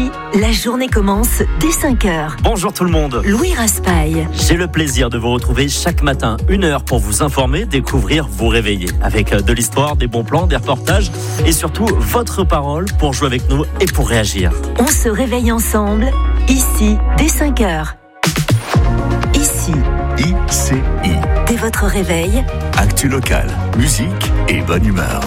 Ici, la journée commence dès 5h. Bonjour tout le monde. Louis Raspail. J'ai le plaisir de vous retrouver chaque matin, 1 heure pour vous informer, découvrir, vous réveiller. Avec de l'histoire, des bons plans, des reportages et surtout votre parole pour jouer avec nous et pour réagir. On se réveille ensemble, ici, dès 5h. Ici. ICI. Dès votre réveil. Actu local, musique et bonne humeur.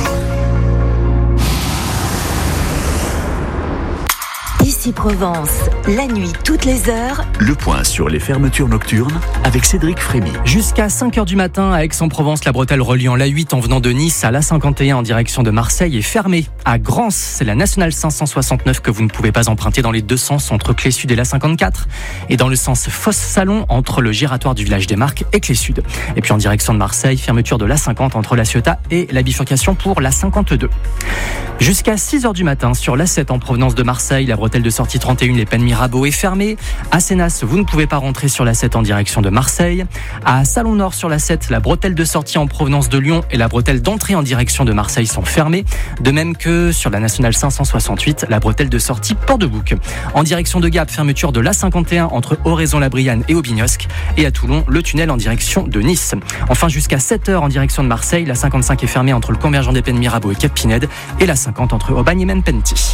Ici Provence, la nuit toutes les heures. Le point sur les fermetures nocturnes avec Cédric Frémy. Jusqu'à 5h du matin à Aix-en-Provence, la bretelle reliant l'A8 en venant de Nice à l'A51 en direction de Marseille est fermée. À Grance, c'est la nationale 569 que vous ne pouvez pas emprunter dans les deux sens entre Clé-Sud et l'A54. Et dans le sens Fosse-Salon entre le giratoire du village des Marques et Clé-Sud. Et puis en direction de Marseille, fermeture de l'A50 entre La Ciotat et la bifurcation pour l'A52. Jusqu'à 6h du matin sur l'A7 en provenance de Marseille, la bretelle de sortie 31, les Pennes Mirabeau est fermée. À Sénas, vous ne pouvez pas rentrer sur l'A7 en direction de Marseille. À Salon Nord sur l'A7, la bretelle de sortie en provenance de Lyon et la bretelle d'entrée en direction de Marseille sont fermées. De même que sur la nationale 568, la bretelle de sortie Port-de-Bouc. En direction de Gap, fermeture de l'A51 entre Oraison-la-Brianne et Aubignosc. Et à Toulon, le tunnel en direction de Nice. Enfin, jusqu'à 7h en direction de Marseille, la 55 est fermée entre le convergent des Pennes Mirabeau et Cap-Pinède et la 50 entre Aubagne et Menpenty.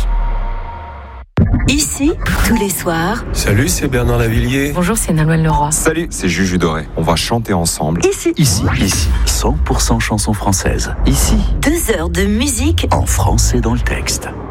Ici, tous les soirs. Salut, c'est Bernard Lavillier. Bonjour, c'est Nolwenn Leroy. Salut, c'est Juju Doré. On va chanter ensemble. Ici. 100% chansons françaises. Ici. 2 heures de musique en français dans le texte.